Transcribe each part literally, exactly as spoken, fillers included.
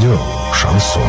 Радио «Шансон».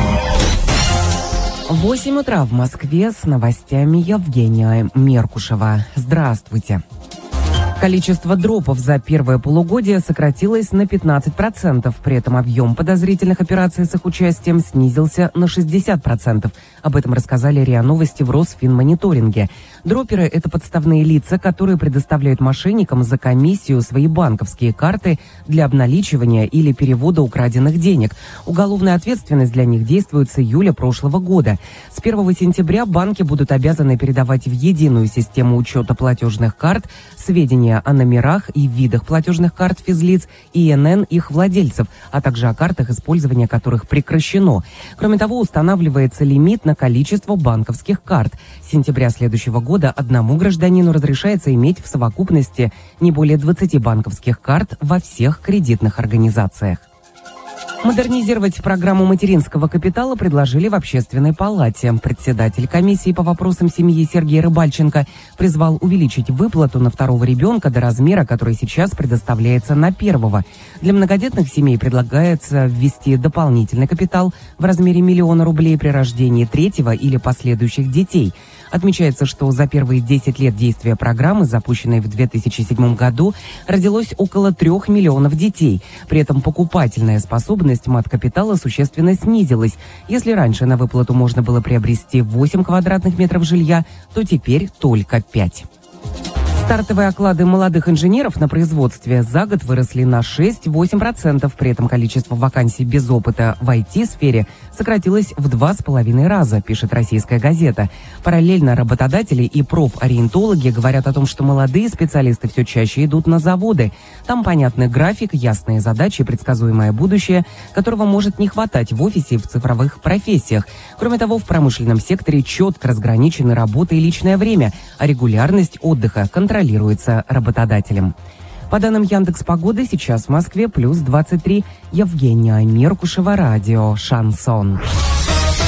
восемь утра в Москве с новостями Евгения Меркушева. Здравствуйте. Количество дропов за первое полугодие сократилось на пятнадцать процентов. При этом объем подозрительных операций с их участием снизился на шестьдесят процентов. Об этом рассказали РИА Новости в Росфинмониторинге. Дроперы – это подставные лица, которые предоставляют мошенникам за комиссию свои банковские карты для обналичивания или перевода украденных денег. Уголовная ответственность для них действует с июля прошлого года. С первого сентября банки будут обязаны передавать в единую систему учета платежных карт сведения о номерах и видах платежных карт физлиц и эн эн их владельцев, а также о картах, использование которых прекращено. Кроме того, устанавливается лимит на количество банковских карт. С сентября следующего года одному гражданину разрешается иметь в совокупности не более двадцати банковских карт во всех кредитных организациях. Модернизировать программу материнского капитала предложили в Общественной палате. Председатель комиссии по вопросам семьи Сергей Рыбальченко призвал увеличить выплату на второго ребенка до размера, который сейчас предоставляется на первого. Для многодетных семей предлагается ввести дополнительный капитал в размере миллиона рублей при рождении третьего или последующих детей. Отмечается, что за первые десять лет действия программы, запущенной в две тысячи седьмом году, родилось около трех миллионов детей. При этом покупательная способность мат-капитала существенно снизилась. Если раньше на выплату можно было приобрести восемь квадратных метров жилья, то теперь только пять. Стартовые оклады молодых инженеров на производстве за год выросли на шесть-восемь процентов. При этом количество вакансий без опыта в ай ти-сфере сократилось в два с половиной раза, пишет «Российская газета». Параллельно работодатели и профориентологи говорят о том, что молодые специалисты все чаще идут на заводы. Там понятный график, ясные задачи, предсказуемое будущее, которого может не хватать в офисе и в цифровых профессиях. Кроме того, в промышленном секторе четко разграничены работа и личное время, а регулярность отдыха контролируется работодателем. По данным Яндекс.Погоды, сейчас в Москве плюс двадцать три. Евгения Меркушева, радио «Шансон».